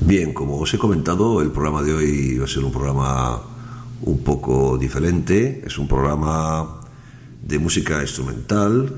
Bien, como os he comentado, el programa de hoy va a ser un programa un poco diferente. Es un programa de música instrumental.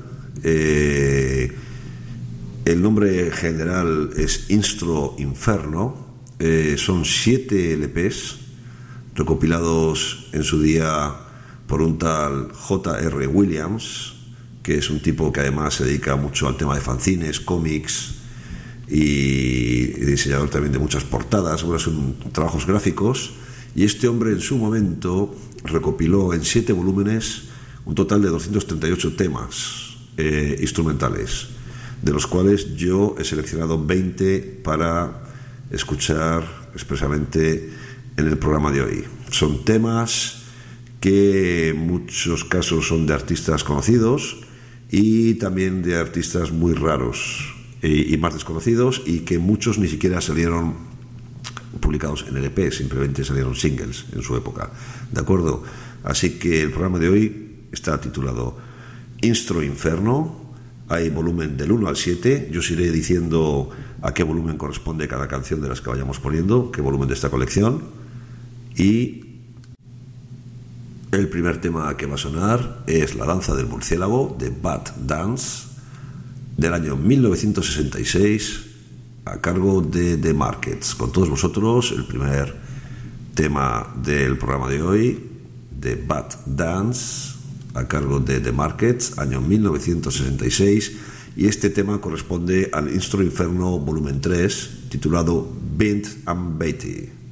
El nombre general es Instro Inferno. Son 7 LPs recopilados en su día por un tal J.R. Williams, que es un tipo que además se dedica mucho al tema de fanzines, cómics y diseñador también de muchas portadas. Bueno, son trabajos gráficos, y este hombre en su momento recopiló en 7 volúmenes un total de 238 temas instrumentales, de los cuales yo he seleccionado 20 para escuchar expresamente en el programa de hoy. Son temas que en muchos casos son de artistas conocidos y también de artistas muy raros y más desconocidos, y que muchos ni siquiera salieron publicados en LP, simplemente salieron singles en su época. ¿De acuerdo? Así que el programa de hoy está titulado Instro Inferno. Hay volumen del 1 al 7. Yo os iré diciendo a qué volumen corresponde cada canción de las que vayamos poniendo, qué volumen de esta colección. Y el primer tema que va a sonar es La danza del murciélago, de Bad Dance, del año 1966, a cargo de The Markets. Con todos vosotros, el primer tema del programa de hoy, de Bad Dance, a cargo de The Markets, año 1966, y este tema corresponde al Instro Inferno volumen 3, titulado Bint and Beatty.